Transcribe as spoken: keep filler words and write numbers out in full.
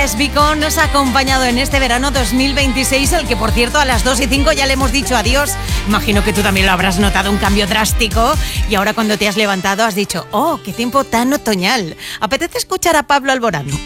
Yes, Beacon nos ha acompañado en este verano dos mil veintiséis, el que por cierto a las dos y cinco ya le hemos dicho adiós. Imagino que tú también lo habrás notado, un cambio drástico. Y ahora cuando te has levantado has dicho, oh, qué tiempo tan otoñal. ¿Apetece escuchar a Pablo Alborán?